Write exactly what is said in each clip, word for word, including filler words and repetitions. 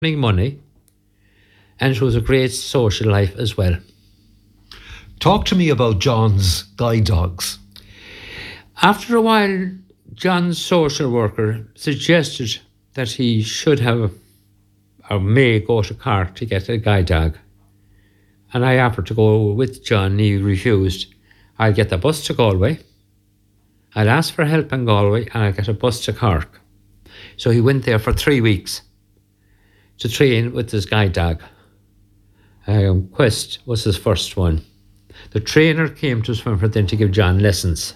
earning money, and it was a great social life as well. Talk to me about John's guide dogs. After a while, John's social worker suggested that he should have or may go to Cork to get a guide dog. And I offered to go with John. He refused. I'll get the bus to Galway. I'll ask for help in Galway and I'll get a bus to Cork. So he went there for three weeks to train with his guide dog. Um, Quest was his first one. The trainer came to Swinford then to give John lessons.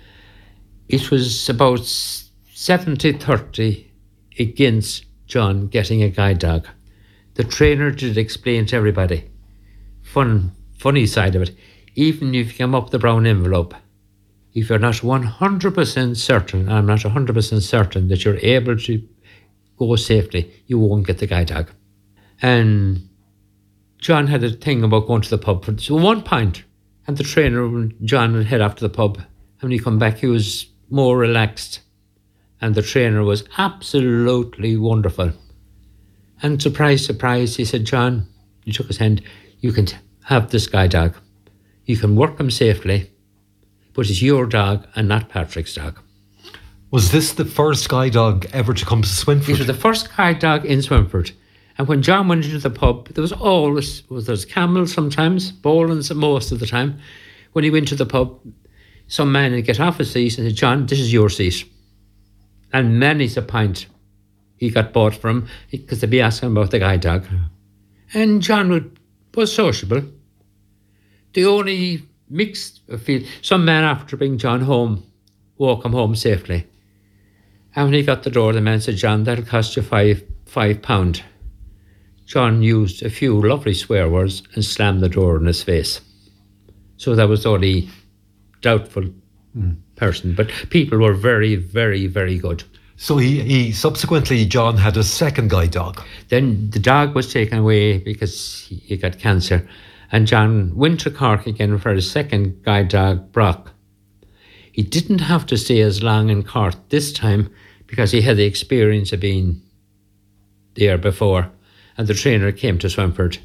It was about seventy thirty against John getting a guide dog. The trainer did explain to everybody, fun, funny side of it, even if you come up the brown envelope, if you're not one hundred percent certain, I'm not one hundred percent certain that you're able to go safely, you won't get the guide dog. And John had a thing about going to the pub for so one pint, and the trainer, when John would head off to the pub, and when he come back, he was more relaxed. And the trainer was absolutely wonderful. And surprise, surprise, he said, John, he took his hand, you can have this guide dog. You can work him safely, but it's your dog and not Patrick's dog. Was this the first guide dog ever to come to Swinford? It was the first guide dog in Swinford. And when John went into the pub, there was always, was there was camels sometimes, Bolins most of the time. When he went to the pub, some man would get off his seat and said, John, this is your seat. And many's a pint he got bought from because they'd be asking about the guide dog. Yeah. And John would, was sociable. The only mixed feel, some man after to bring John home, walk him home safely. And when he got the door, the man said, John, that'll cost you five, five pound. John used a few lovely swear words and slammed the door in his face. So that was the only doubtful mm. person. But people were very, very, very good. So he, he subsequently, John had a second guide dog. Then the dog was taken away because he, he got cancer. And John went to Cork again for his second guide dog, Brock. He didn't have to stay as long in Cork this time because he had the experience of being there before. And the trainer came to Swinford.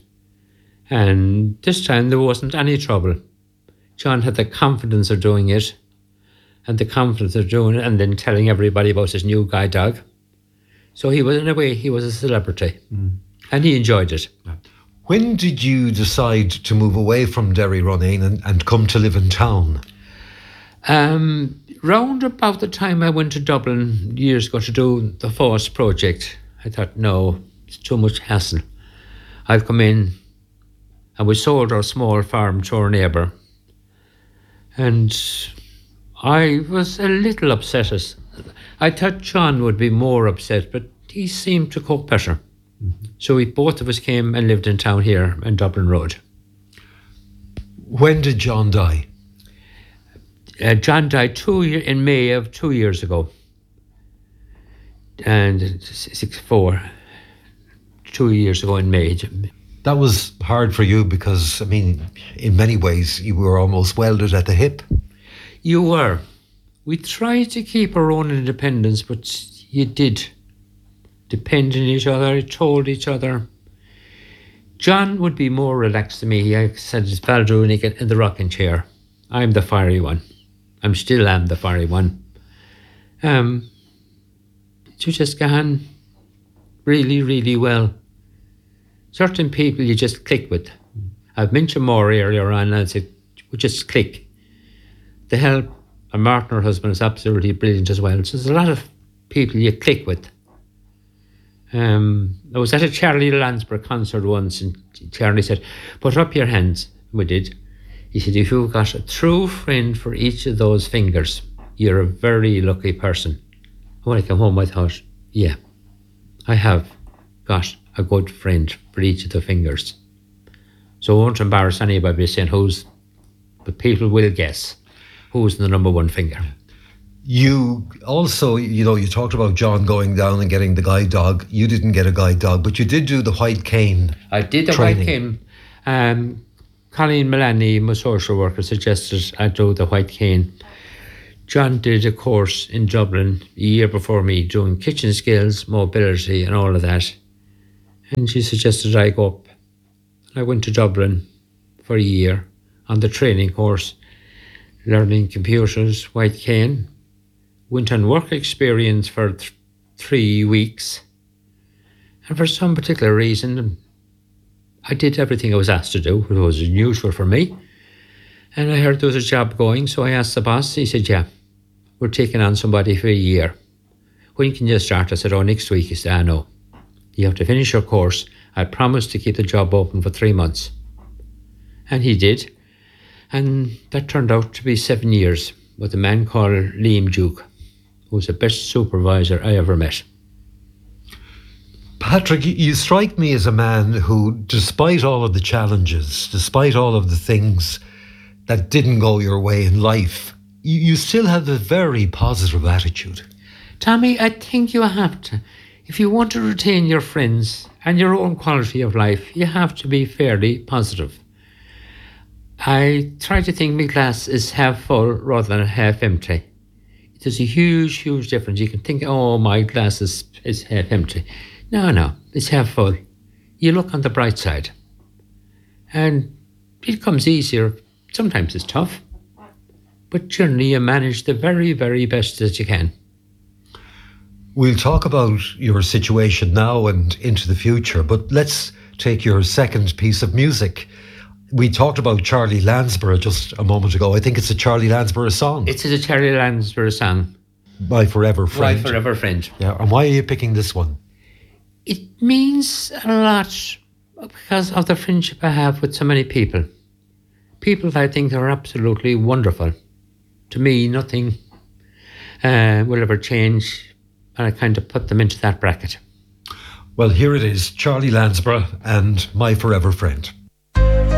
And this time there wasn't any trouble. John had the confidence of doing it, and the confidence of doing it, and then telling everybody about his new guide dog. So he was, in a way, he was a celebrity. Mm. And he enjoyed it. When did you decide to move away from Derry Running and, and come to live in town? Um, round about the time I went to Dublin years ago to do the Force project, I thought, no, it's too much hassle. I've come in, and we sold our small farm to our neighbour. And I was a little upset. As I thought John would be more upset, but he seemed to cope better. Mm-hmm. So we both of us came and lived in town here in Dublin Road. When did John die? Uh, John died two year, in May of two years ago. And sixty-four, two years ago in May. That was hard for you because, I mean, in many ways, you were almost welded at the hip. You were. We tried to keep our own independence, but you did depend on each other, told each other. John would be more relaxed than me. I said, it's Baldrunic in the rocking chair. I'm the fiery one. I'm still am the fiery one. Um, you just get on really, really well. Certain people you just click with. I've mentioned more earlier on, and I said, we just click. The help, and Martin, her husband, is absolutely brilliant as well. So there's a lot of people you click with. Um, I was at a Charlie Lansbury concert once, and Charlie said, put up your hands. We did. He said, if you've got a true friend for each of those fingers, you're a very lucky person. When I came home, I thought, yeah, I have got a good friend for each of the fingers. So I won't embarrass anybody by saying who's, but people will guess who's the number one finger. You also, you know, you talked about John going down and getting the guide dog. You didn't get a guide dog, but you did do the white cane. I did the training. white cane. Um, Colleen Mullaney, my social worker, suggested I do the white cane. John did a course in Dublin a year before me, doing kitchen skills, mobility and all of that. And she suggested I go up. I went to Dublin for a year on the training course, learning computers, White Cane. Went on work experience for th- three weeks. And for some particular reason, I did everything I was asked to do. It was unusual for me. And I heard there was a job going, so I asked the boss. He said, yeah, we're taking on somebody for a year. When can you start? I said, oh, next week. He said, ah, no. You have to finish your course. I promised to keep the job open for three months. And he did. And that turned out to be seven years with a man called Liam Duke, who was the best supervisor I ever met. Patrick, you strike me as a man who, despite all of the challenges, despite all of the things that didn't go your way in life, you, you still have a very positive attitude. Tommy, I think you have to. If you want to retain your friends and your own quality of life, you have to be fairly positive. I try to think my glass is half full rather than half empty. There's a huge, huge difference. You can think, oh, my glass is, is half empty. No, no, it's half full. You look on the bright side. And it becomes easier. Sometimes it's tough. But generally you manage the very, very best that you can. We'll talk about your situation now and into the future, but let's take your second piece of music. We talked about Charlie Lansbury just a moment ago. I think it's a Charlie Lansbury song. It's a Charlie Lansbury song. My Forever Friend. My Forever Friend. Yeah, and why are you picking this one? It means a lot because of the friendship I have with so many people. People that I think are absolutely wonderful. To me, nothing uh, will ever change, and I kind of put them into that bracket. Well, here it is, Charlie Lansbury and My Forever Friend.